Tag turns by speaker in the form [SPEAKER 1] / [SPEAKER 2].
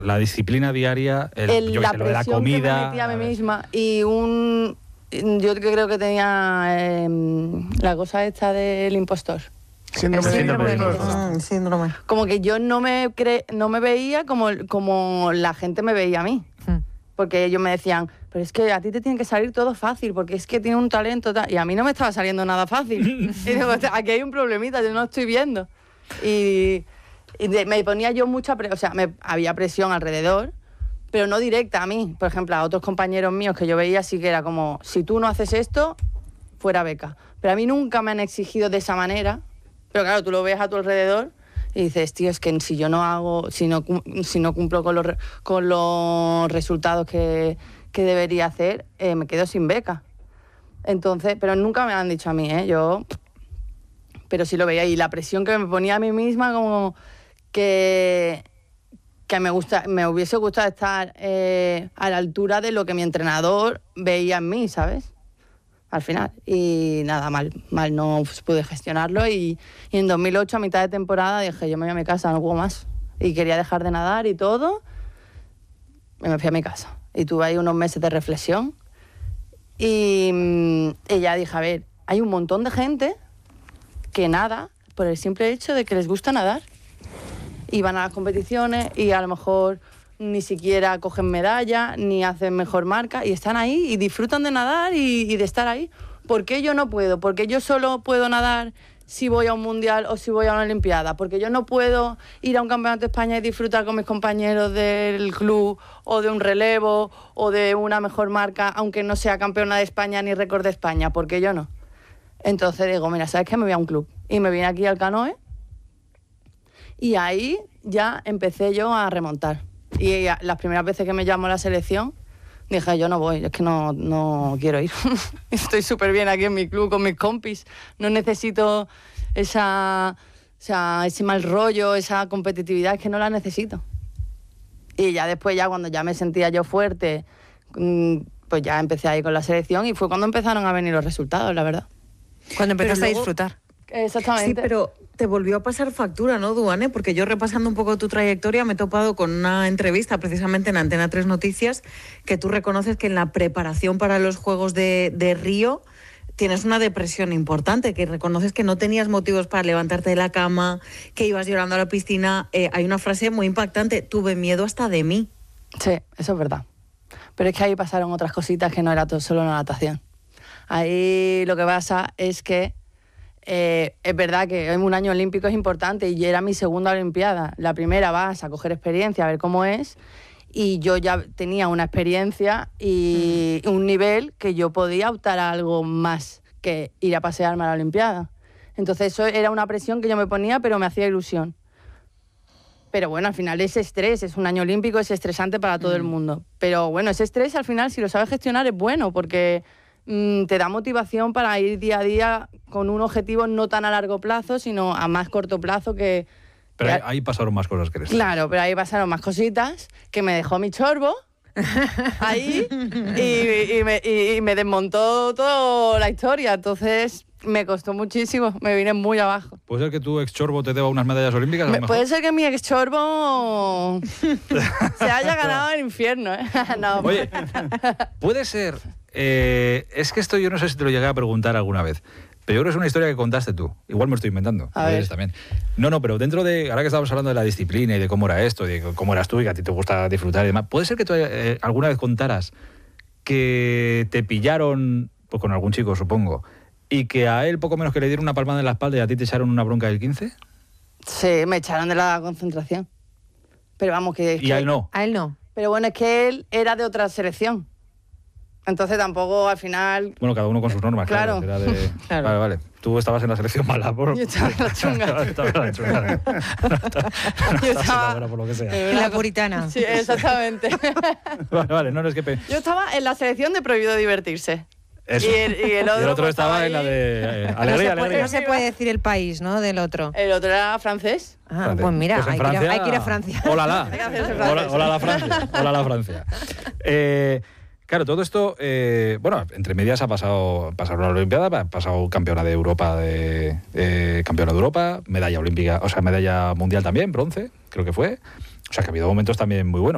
[SPEAKER 1] La disciplina diaria,
[SPEAKER 2] la
[SPEAKER 1] lo de la
[SPEAKER 2] presión
[SPEAKER 1] comida...
[SPEAKER 2] que me metía a mí misma y yo creo que tenía la cosa esta del impostor.
[SPEAKER 3] Síndrome.
[SPEAKER 2] Como que yo no me veía como la gente me veía a mí. Porque ellos me decían, pero es que a ti te tiene que salir todo fácil, porque es que tiene un talento tal. Y a mí no me estaba saliendo nada fácil. Y digo, aquí hay un problemita, yo no lo estoy viendo. Me ponía yo mucha presión, o sea, había presión alrededor, pero no directa a mí. Por ejemplo, a otros compañeros míos que yo veía sí que era como, si tú no haces esto, fuera beca. Pero a mí nunca me han exigido de esa manera. Pero claro, tú lo ves a tu alrededor y dices, tío, es que si yo no hago, si no cumplo con los resultados que debería hacer, me quedo sin beca. Entonces, pero nunca me han dicho a mí, pero sí lo veía. Y la presión que me ponía a mí misma, como que me hubiese gustado estar a la altura de lo que mi entrenador veía en mí, ¿sabes? Al final. Y nada, mal no pude gestionarlo. Y en 2008, a mitad de temporada, dije, yo me voy a mi casa, no puedo más. Y quería dejar de nadar y todo. Y me fui a mi casa. Y tuve ahí unos meses de reflexión. Y ya dije, a ver, hay un montón de gente que nada por el simple hecho de que les gusta nadar. Y van a las competiciones y a lo mejor ni siquiera cogen medalla, ni hacen mejor marca, y están ahí y disfrutan de nadar y de estar ahí. ¿Por qué yo no puedo? ¿Por qué yo solo puedo nadar si voy a un mundial o si voy a una olimpiada? ¿Porque yo no puedo ir a un campeonato de España y disfrutar con mis compañeros del club o de un relevo o de una mejor marca, aunque no sea campeona de España ni récord de España? ¿Por qué yo no? Entonces digo, mira, ¿sabes qué? Me voy a un club. Y me vine aquí al Canoe y ahí ya empecé yo a remontar. Y las primeras veces que me llamó la selección, dije, yo no voy, es que no quiero ir. Estoy súper bien aquí en mi club con mis compis. No necesito ese mal rollo, esa competitividad, es que no la necesito. Y ya después, cuando ya me sentía yo fuerte, pues ya empecé ahí con la selección y fue cuando empezaron a venir los resultados, la verdad.
[SPEAKER 4] Cuando empezaste a disfrutar.
[SPEAKER 2] Exactamente.
[SPEAKER 3] Sí, pero te volvió a pasar factura, ¿no, Duane? Porque yo, repasando un poco tu trayectoria, me he topado con una entrevista precisamente en Antena 3 Noticias, que tú reconoces que en la preparación para los Juegos de Río tienes una depresión importante, que reconoces que no tenías motivos para levantarte de la cama, que ibas llorando a la piscina. Hay una frase muy impactante, tuve miedo hasta de mí.
[SPEAKER 2] Sí, eso es verdad. Pero es que ahí pasaron otras cositas que no era todo solo la natación. Ahí lo que pasa es que es verdad que un año olímpico es importante y era mi segunda olimpiada. La primera vas a coger experiencia, a ver cómo es, y yo ya tenía una experiencia y un nivel que yo podía optar a algo más que ir a pasearme a la olimpiada. Entonces eso era una presión que yo me ponía, pero me hacía ilusión. Pero bueno, al final ese estrés, es un año olímpico, es estresante para todo el mundo. Pero bueno, ese estrés al final, si lo sabes gestionar, es bueno, porque te da motivación para ir día a día con un objetivo no tan a largo plazo, sino a más corto plazo que...
[SPEAKER 1] Pero ahí pasaron más cosas que eres.
[SPEAKER 2] Claro, pero ahí pasaron más cositas, que me dejó mi chorbo ahí y me desmontó toda la historia. Entonces me costó muchísimo, me vine muy abajo.
[SPEAKER 1] ¿Puede ser que tu ex chorbo te deba unas medallas olímpicas? A lo mejor?
[SPEAKER 2] Puede ser que mi ex chorbo se haya ganado el infierno, ¿eh? No.
[SPEAKER 1] Oye, puede ser... es que esto yo no sé si te lo llegué a preguntar alguna vez, pero yo creo que es una historia que contaste tú. Igual me lo estoy inventando.
[SPEAKER 2] A ver.
[SPEAKER 1] También. No, pero dentro de... Ahora que estábamos hablando de la disciplina y de cómo era esto, de cómo eras tú y que a ti te gusta disfrutar y demás, ¿puede ser que tú alguna vez contaras que te pillaron, pues con algún chico, supongo, y que a él poco menos que le dieron una palmada en la espalda y a ti te echaron una bronca del 15?
[SPEAKER 2] Sí, me echaron de la concentración. Pero vamos, que...
[SPEAKER 1] ¿Y a él no?
[SPEAKER 4] A él no.
[SPEAKER 2] Pero bueno, es que él era de otra selección. Entonces tampoco al final...
[SPEAKER 1] Bueno, cada uno con sus normas, claro. Era de...
[SPEAKER 2] Claro.
[SPEAKER 1] Vale. Tú estabas en la selección mala por...
[SPEAKER 2] Yo estaba en la chunga.
[SPEAKER 1] Estaba en la chunga.
[SPEAKER 2] Yo estaba
[SPEAKER 1] buena por lo que sea.
[SPEAKER 4] En la puritana.
[SPEAKER 2] Sí, exactamente.
[SPEAKER 1] Vale, no es que...
[SPEAKER 2] Yo estaba en la selección de prohibido divertirse.
[SPEAKER 1] Eso.
[SPEAKER 2] Y el otro
[SPEAKER 1] estaba en la de alegría,
[SPEAKER 4] No se puede decir el país, ¿no? Del otro.
[SPEAKER 2] El otro era francés.
[SPEAKER 4] Ah, pues mira,
[SPEAKER 1] Pues en
[SPEAKER 4] hay
[SPEAKER 1] Francia...
[SPEAKER 4] que ir a Francia.
[SPEAKER 1] Hola,
[SPEAKER 2] Hay que hacerse francés.
[SPEAKER 1] hola la Francia. Hola la Francia. Claro, todo esto, bueno, entre medias ha pasado la Olimpiada, ha pasado campeona de Europa, campeona de Europa, medalla olímpica, o sea, medalla mundial también, bronce, creo que fue. O sea, que ha habido momentos también muy buenos.